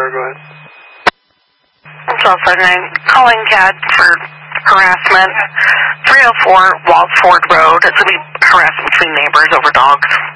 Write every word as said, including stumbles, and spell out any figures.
go ahead. twelve thirty-nine, calling C A D for harassment. three oh four Walford Road. It's going to be harassment between neighbors over dogs.